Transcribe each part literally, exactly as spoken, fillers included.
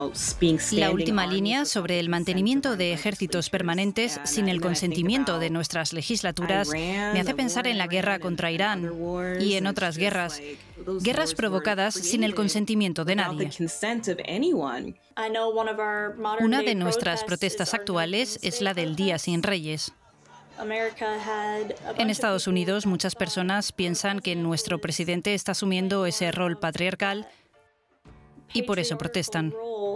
La última línea sobre el mantenimiento de ejércitos permanentes sin el consentimiento de nuestras legislaturas me hace pensar en la guerra contra Irán y en otras guerras, guerras provocadas sin el consentimiento de nadie. Una de nuestras protestas actuales es la del Día sin Reyes. En Estados Unidos, muchas personas piensan que nuestro presidente está asumiendo ese rol patriarcal y por eso protestan.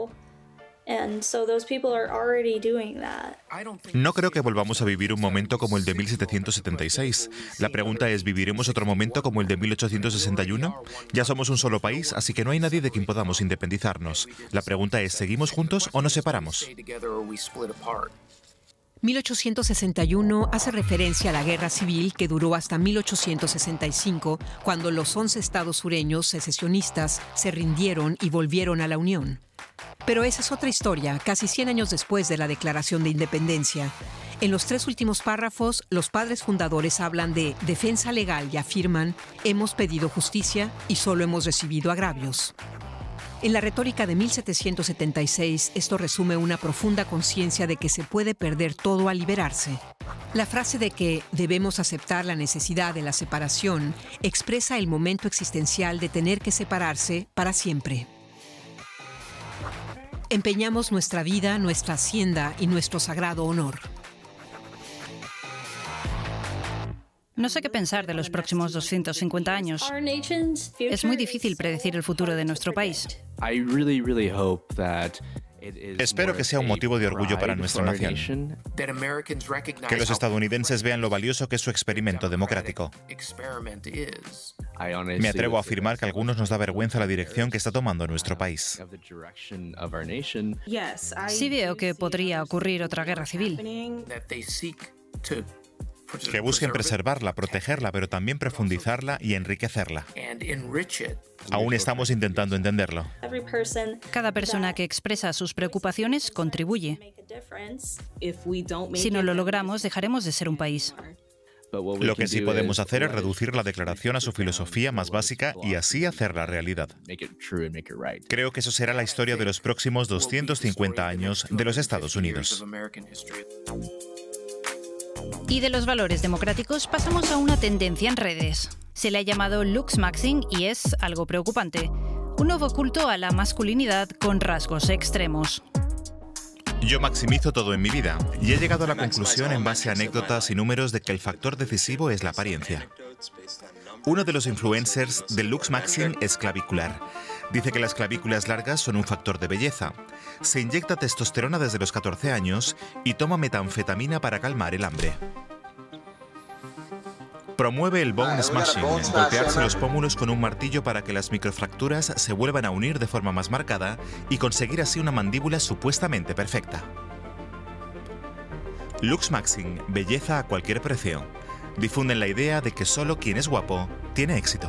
No creo que volvamos a vivir un momento como el de mil setecientos setenta y seis. La pregunta es, ¿viviremos otro momento como el de mil ochocientos sesenta y uno? Ya somos un solo país, así que no hay nadie de quien podamos independizarnos. La pregunta es, ¿seguimos juntos o nos separamos? mil ochocientos sesenta y uno hace referencia a la guerra civil que duró hasta mil ochocientos sesenta y cinco, cuando los once estados sureños secesionistas se rindieron y volvieron a la Unión. Pero esa es otra historia, casi cien años después de la Declaración de Independencia. En los tres últimos párrafos, los padres fundadores hablan de defensa legal y afirman: hemos pedido justicia y solo hemos recibido agravios. En la retórica de mil setecientos setenta y seis, esto resume una profunda conciencia de que se puede perder todo al liberarse. La frase de que debemos aceptar la necesidad de la separación expresa el momento existencial de tener que separarse para siempre. Empeñamos nuestra vida, nuestra hacienda y nuestro sagrado honor. No sé qué pensar de los próximos doscientos cincuenta años. Es muy difícil predecir el futuro de nuestro país. Espero que sea un motivo de orgullo para nuestra nación. Que los estadounidenses vean lo valioso que es su experimento democrático. Me atrevo a afirmar que a algunos nos da vergüenza la dirección que está tomando nuestro país. Sí veo que podría ocurrir otra guerra civil. Que busquen preservarla, protegerla, pero también profundizarla y enriquecerla. Aún estamos intentando entenderlo. Cada persona que expresa sus preocupaciones contribuye. Si no lo logramos, dejaremos de ser un país. Lo que sí podemos hacer es reducir la declaración a su filosofía más básica y así hacerla realidad. Creo que eso será la historia de los próximos doscientos cincuenta años de los Estados Unidos. Y de los valores democráticos pasamos a una tendencia en redes. Se le ha llamado looksmaxing y es algo preocupante. Un nuevo culto a la masculinidad con rasgos extremos. Yo maximizo todo en mi vida y he llegado a la conclusión en base a anécdotas y números de que el factor decisivo es la apariencia. Uno de los influencers del looksmaxing es clavicular. Dice que las clavículas largas son un factor de belleza. Se inyecta testosterona desde los catorce años y toma metanfetamina para calmar el hambre. Promueve el bone smashing, golpearse los pómulos con un martillo para que las microfracturas se vuelvan a unir de forma más marcada y conseguir así una mandíbula supuestamente perfecta. Looksmaxing, belleza a cualquier precio. Difunden la idea de que solo quien es guapo tiene éxito.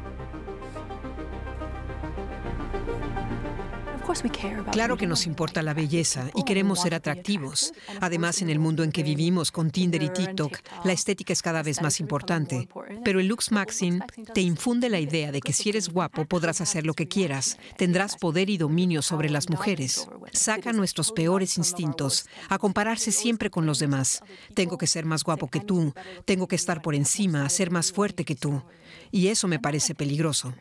Claro que nos importa la belleza y queremos ser atractivos. Además, en el mundo en que vivimos, con Tinder y TikTok, la estética es cada vez más importante. Pero el looksmaxing te infunde la idea de que si eres guapo podrás hacer lo que quieras, tendrás poder y dominio sobre las mujeres. Saca nuestros peores instintos, a compararse siempre con los demás. Tengo que ser más guapo que tú, tengo que estar por encima, ser más fuerte que tú. Y eso me parece peligroso.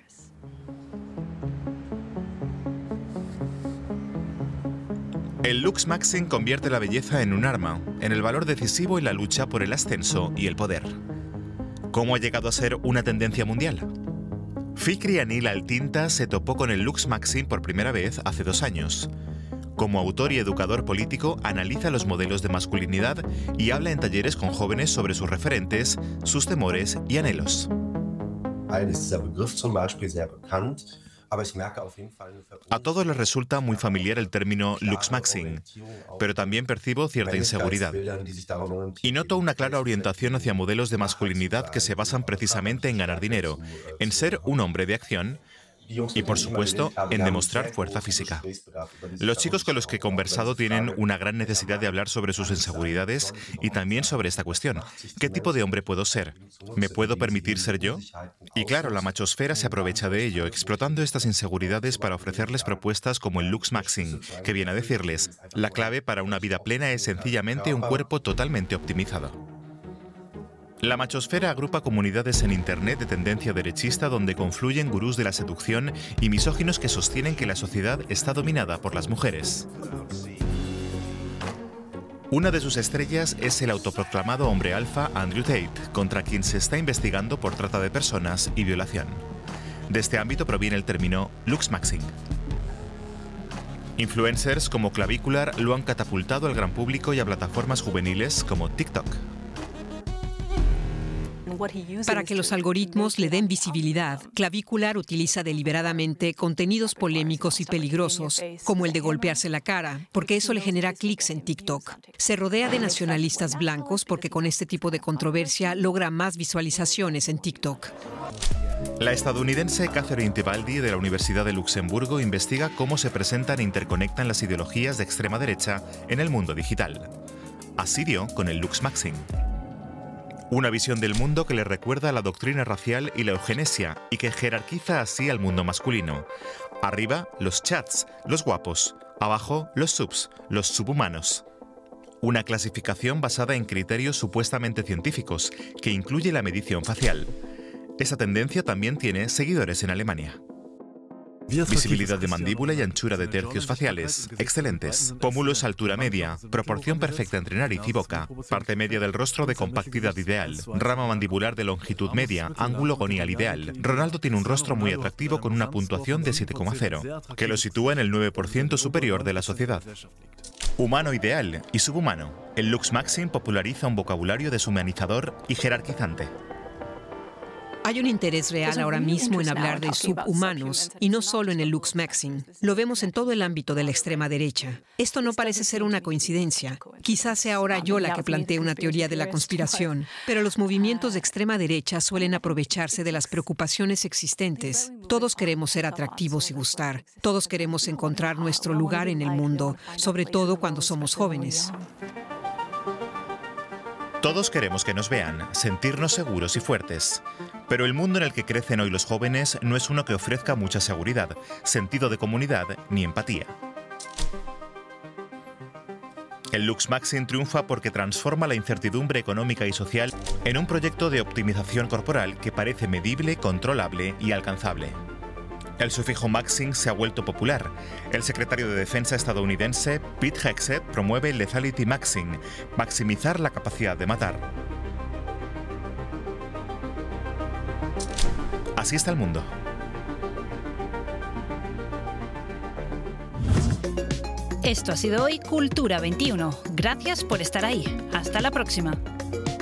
El looksmaxing convierte la belleza en un arma, en el valor decisivo en la lucha por el ascenso y el poder. ¿Cómo ha llegado a ser una tendencia mundial? Fikri Anil Altinta se topó con el looksmaxing por primera vez hace dos años. Como autor y educador político, analiza los modelos de masculinidad y habla en talleres con jóvenes sobre sus referentes, sus temores y anhelos. A todos les resulta muy familiar el término looksmaxing, pero también percibo cierta inseguridad. Y noto una clara orientación hacia modelos de masculinidad que se basan precisamente en ganar dinero, en ser un hombre de acción, Y por supuesto, en demostrar fuerza física. Los chicos con los que he conversado tienen una gran necesidad de hablar sobre sus inseguridades y también sobre esta cuestión. ¿Qué tipo de hombre puedo ser? ¿Me puedo permitir ser yo? Y claro, la machosfera se aprovecha de ello, explotando estas inseguridades para ofrecerles propuestas como el Luxmaxxing, que viene a decirles, la clave para una vida plena es sencillamente un cuerpo totalmente optimizado. La machosfera agrupa comunidades en Internet de tendencia derechista donde confluyen gurús de la seducción y misóginos que sostienen que la sociedad está dominada por las mujeres. Una de sus estrellas es el autoproclamado hombre alfa Andrew Tate, contra quien se está investigando por trata de personas y violación. De este ámbito proviene el término Luxmaxxing. Influencers como Clavicular lo han catapultado al gran público y a plataformas juveniles como TikTok. Para que los algoritmos le den visibilidad, Clavicular utiliza deliberadamente contenidos polémicos y peligrosos, como el de golpearse la cara, porque eso le genera clics en TikTok. Se rodea de nacionalistas blancos porque con este tipo de controversia logra más visualizaciones en TikTok. La estadounidense Catherine Tibaldi de la Universidad de Luxemburgo investiga cómo se presentan e interconectan las ideologías de extrema derecha en el mundo digital. Así dio con el Luxmaxxing. Una visión del mundo que le recuerda a la doctrina racial y la eugenesia y que jerarquiza así al mundo masculino. Arriba, los chats, los guapos. Abajo, los subs, los subhumanos. Una clasificación basada en criterios supuestamente científicos, que incluye la medición facial. Esa tendencia también tiene seguidores en Alemania. Visibilidad de mandíbula y anchura de tercios faciales, excelentes. Pómulos altura media, proporción perfecta entre nariz y boca, parte media del rostro de compactidad ideal, rama mandibular de longitud media, ángulo gonial ideal. Ronaldo tiene un rostro muy atractivo con una puntuación de siete coma cero, que lo sitúa en el nueve por ciento superior de la sociedad. Humano ideal y subhumano. El Luxmaxxing populariza un vocabulario deshumanizador y jerarquizante. Hay un interés real ahora mismo en hablar de subhumanos, y no solo en el Luxmaxxing. Lo vemos en todo el ámbito de la extrema derecha. Esto no parece ser una coincidencia. Quizás sea ahora yo la que plantee una teoría de la conspiración, pero los movimientos de extrema derecha suelen aprovecharse de las preocupaciones existentes. Todos queremos ser atractivos y gustar. Todos queremos encontrar nuestro lugar en el mundo, sobre todo cuando somos jóvenes. Todos queremos que nos vean, sentirnos seguros y fuertes. Pero el mundo en el que crecen hoy los jóvenes no es uno que ofrezca mucha seguridad, sentido de comunidad ni empatía. El Luxmaxxing triunfa porque transforma la incertidumbre económica y social en un proyecto de optimización corporal que parece medible, controlable y alcanzable. El sufijo maxing se ha vuelto popular. El secretario de Defensa estadounidense, Pete Hegseth, promueve el lethality maxing, maximizar la capacidad de matar. Así está el mundo. Esto ha sido hoy Cultura veintiuno. Gracias por estar ahí. Hasta la próxima.